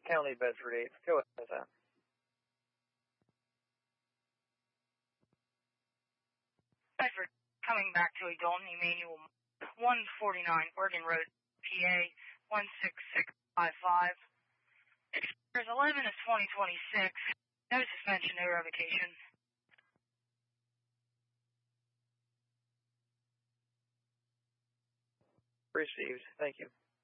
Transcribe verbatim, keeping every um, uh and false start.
County, Bedford eight. Go ahead with that. Bedford, coming back to Adulton Emmanuel, one forty-nine Oregon Road, P A, one six six five five. Expires eleven of twenty twenty-six. No suspension, no revocation. Received. Thank you.